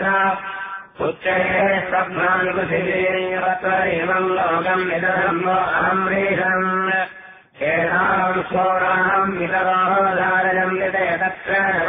उच्चये स्वप्नान् पृथिवीरत्र इमम् लोकम् इदम् अहम्रीशम् एताम् शोराम् इतरो धारयम् यते तत्र